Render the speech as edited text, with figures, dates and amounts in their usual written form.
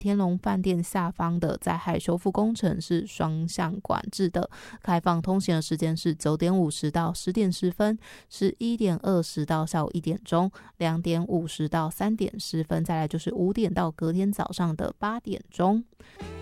天龙饭店下方的灾害修复工程是双向管制的，开放通行的时间是9点50到10点10分，11点20到下午1点钟，2点50到3点10分，再来就是5点到隔天早上的8点钟。